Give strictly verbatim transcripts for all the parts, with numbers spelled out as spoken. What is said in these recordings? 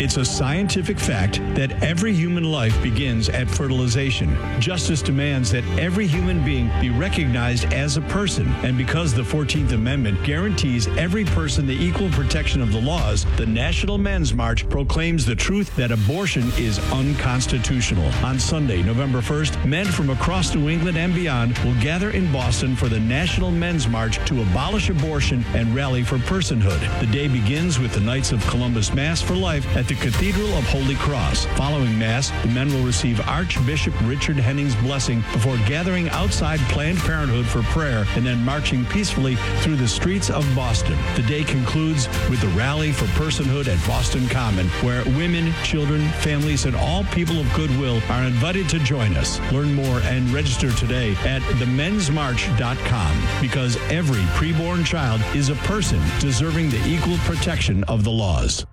It's a scientific fact that every human life begins at fertilization. Justice demands that every human being be recognized as a person. And because the fourteenth Amendment guarantees every person the equal protection of the laws, the National Men's March proclaims the truth that abortion is unconstitutional. On Sunday, November first, men from across New England and beyond will gather in Boston for the National Men's March to abolish abortion and rally for personhood. The day begins with the Knights of Columbus Mass for Life at the Cathedral of Holy Cross. Following Mass, the men will receive Archbishop Richard Henning's blessing before gathering outside Planned Parenthood for prayer and then marching peacefully through the streets of Boston. The day concludes with the Rally for Personhood at Boston Common, where women, children, families, and all people of goodwill are invited to join us. Learn more and register today at the mens march dot com, because every preborn child is a person deserving the equal protection of the laws.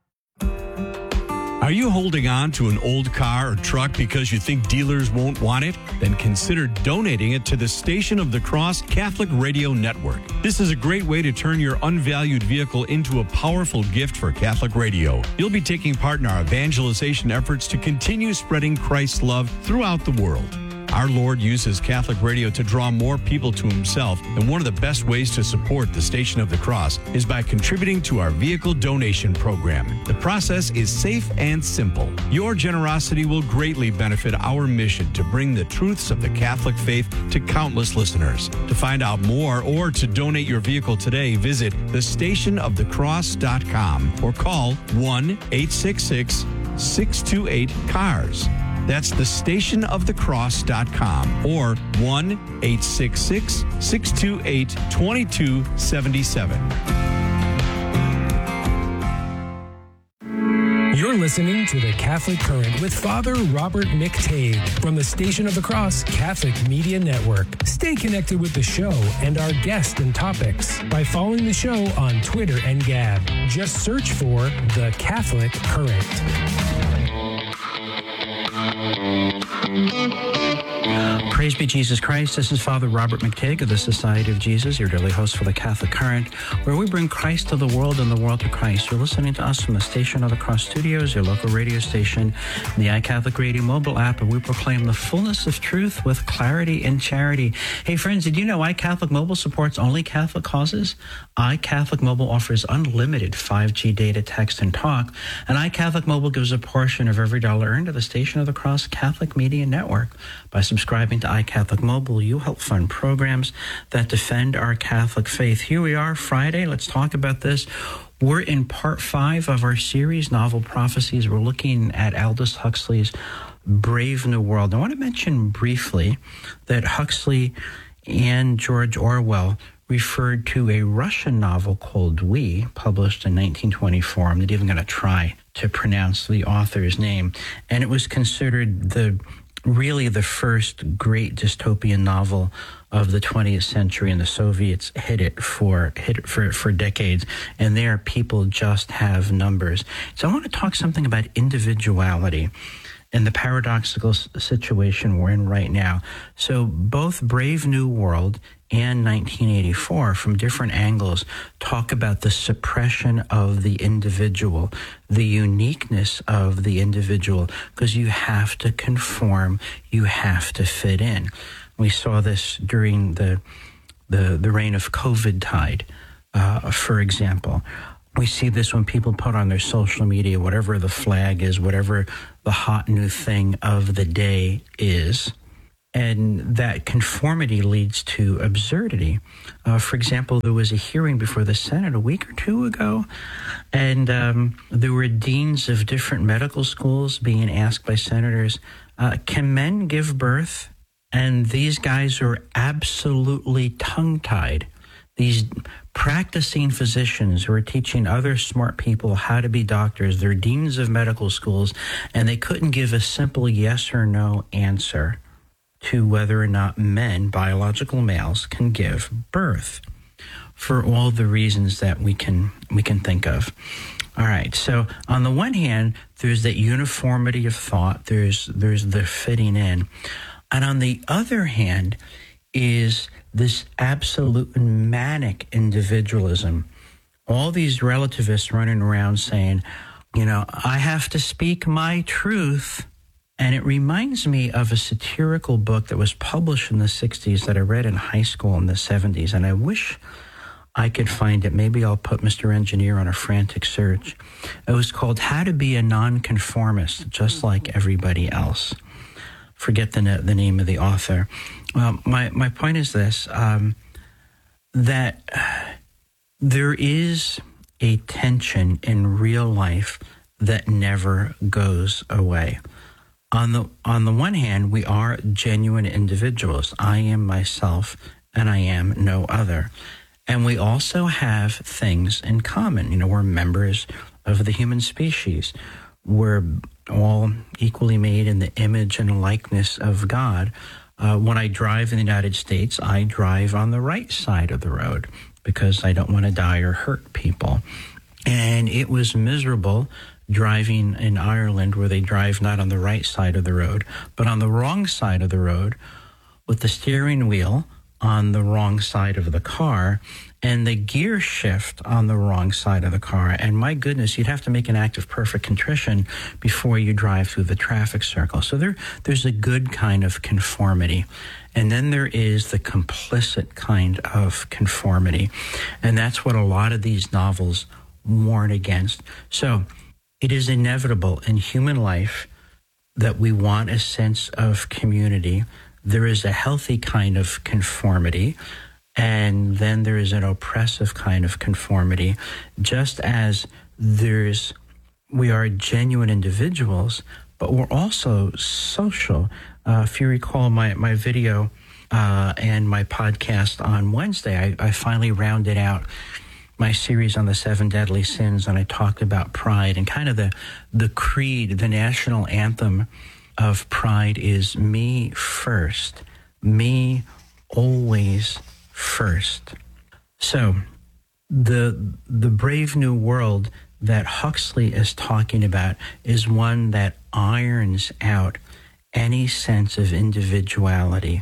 Are you holding on to an old car or truck because you think dealers won't want it? Then consider donating it to the Station of the Cross Catholic Radio Network. This is a great way to turn your unvalued vehicle into a powerful gift for Catholic radio. You'll be taking part in our evangelization efforts to continue spreading Christ's love throughout the world. Our Lord uses Catholic radio to draw more people to himself, and one of the best ways to support the Station of the Cross is by contributing to our vehicle donation program. The process is safe and simple. Your generosity will greatly benefit our mission to bring the truths of the Catholic faith to countless listeners. To find out more or to donate your vehicle today, visit the station of the cross dot com or call one eight six six, six two eight, C A R S. That's the station of the cross dot com or one eight six six, six two eight, two two seven seven. You're listening to The Catholic Current with Father Robert McTague from the Station of the Cross Catholic Media Network. Stay connected with the show and our guests and topics by following the show on Twitter and Gab. Just search for The Catholic Current. Praise be Jesus Christ. This is Father Robert McTague of the Society of Jesus, your daily host for the Catholic Current, where we bring Christ to the world and the world to Christ. You're listening to us from the Station of the Cross Studios, your local radio station, the iCatholic Radio mobile app, and we proclaim the fullness of truth with clarity and charity. Hey, friends, did you know iCatholic Mobile supports only Catholic causes? iCatholic Mobile offers unlimited five G data, text, and talk, and iCatholic Mobile gives a portion of every dollar earned to the Station of the Cross Catholic Media Network. By subscribing to iCatholic Mobile, you help fund programs that defend our Catholic faith. Here we are, Friday. Let's talk about this. We're in part five of our series, Novel Prophecies. We're looking at Aldous Huxley's Brave New World. I want to mention briefly that Huxley and George Orwell referred to a Russian novel called We, published in nineteen twenty-four. I'm not even going to try to pronounce the author's name. And it was considered the really the first great dystopian novel of the twentieth century, and the Soviets hid it for hid it for for decades. And there, people just have numbers. So I want to talk something about individuality and the paradoxical situation we're in right now. So both Brave New World and nineteen eighty-four, from different angles, talk about the suppression of the individual, the uniqueness of the individual, because you have to conform, you have to fit in. We saw this during the the, the reign of COVID tide, uh, for example. We see this when people put on their social media, whatever the flag is, whatever the hot new thing of the day is. And that conformity leads to absurdity. Uh, for example, there was a hearing before the Senate a week or two ago, and um, there were deans of different medical schools being asked by senators, uh, can men give birth? And these guys are absolutely tongue-tied. These practicing physicians who are teaching other smart people how to be doctors, they're deans of medical schools, and they couldn't give a simple yes or no answer to whether or not men, biological males, can give birth, for all the reasons that we can we can think of. All right, so on the one hand, there's that uniformity of thought, there's there's the fitting in. And on the other hand is this absolute manic individualism. All these relativists running around saying, You know, I have to speak my truth. And it reminds me of a satirical book that was published in the sixties that I read in high school in the seventies. And I wish I could find it. Maybe I'll put Mister Engineer on a frantic search. It was called How to Be a Nonconformist, Just Like Everybody Else. Forget the, the name of the author. Well, my, my point is this, um, that there is a tension in real life that never goes away. On the on the one hand, we are genuine individuals. I am myself, and I am no other. And we also have things in common. You know, we're members of the human species. We're all equally made in the image and likeness of God. Uh, when I drive in the United States, I drive on the right side of the road because I don't want to die or hurt people. And it was miserable driving in Ireland, where they drive not on the right side of the road, but on the wrong side of the road, with the steering wheel on the wrong side of the car and the gear shift on the wrong side of the car. And my goodness, you'd have to make an act of perfect contrition before you drive through the traffic circle. So there, there's a good kind of conformity. And then there is the complicit kind of conformity. And that's what a lot of these novels warn against. So it is inevitable in human life that we want a sense of community. There is a healthy kind of conformity, and then there is an oppressive kind of conformity. Just as there's, we are genuine individuals, but we're also social. Uh, if you recall my, my video uh, and my podcast on Wednesday, I, I finally rounded out my series on the seven deadly sins, and I talked about pride, and kind of the the creed, the national anthem of pride is me first, me always first. So the the brave new world that Huxley is talking about is one that irons out any sense of individuality.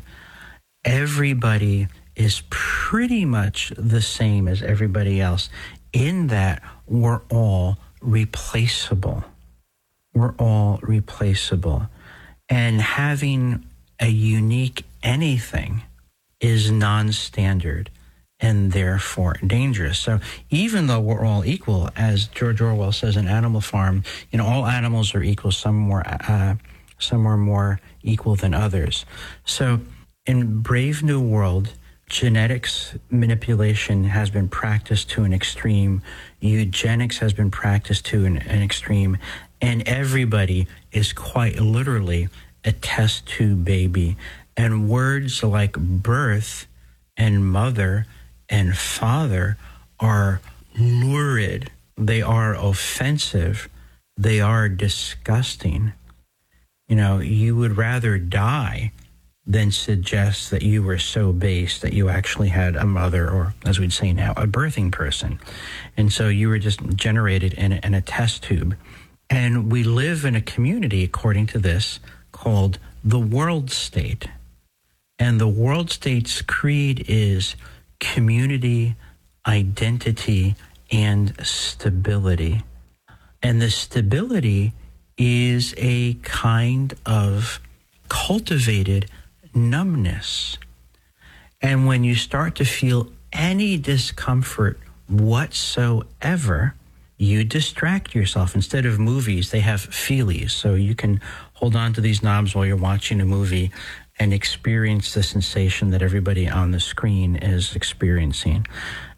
Everybody is pretty much the same as everybody else in that we're all replaceable. We're all replaceable. And having a unique anything is non-standard and therefore dangerous. So even though we're all equal, as George Orwell says in Animal Farm, you know, all animals are equal, some more, uh, some are more equal than others. So in Brave New World, genetics manipulation has been practiced to an extreme. Eugenics has been practiced to an, an extreme. And everybody is quite literally a test tube baby. And words like birth and mother and father are lurid. They are offensive. They are disgusting. You know, you would rather die than suggest that you were so base that you actually had a mother, or as we'd say now, a birthing person. And so you were just generated in a, in a test tube. And we live in a community, according to this, called the world state. And the world state's creed is community, identity, and stability. And the stability is a kind of cultivated numbness. And when you start to feel any discomfort whatsoever, you distract yourself. Instead of movies, they have feelies. So you can hold on to these knobs while you're watching a movie and experience the sensation that everybody on the screen is experiencing.